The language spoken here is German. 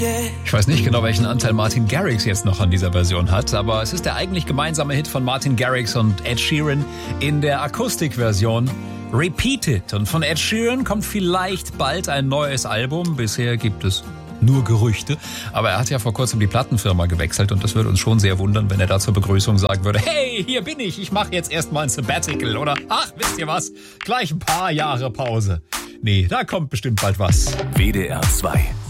Ich weiß nicht genau, welchen Anteil Martin Garrix jetzt noch an dieser Version hat, aber es ist der eigentlich gemeinsame Hit von Martin Garrix und Ed Sheeran in der Akustikversion Repeated. Und von Ed Sheeran kommt vielleicht bald ein neues Album. Bisher gibt es nur Gerüchte. Aber er hat ja vor kurzem die Plattenfirma gewechselt und das würde uns schon sehr wundern, wenn er da zur Begrüßung sagen würde, hey, hier bin ich mache jetzt erstmal ein Sabbatical oder ach, wisst ihr was, gleich ein paar Jahre Pause. Nee, da kommt bestimmt bald was. WDR 2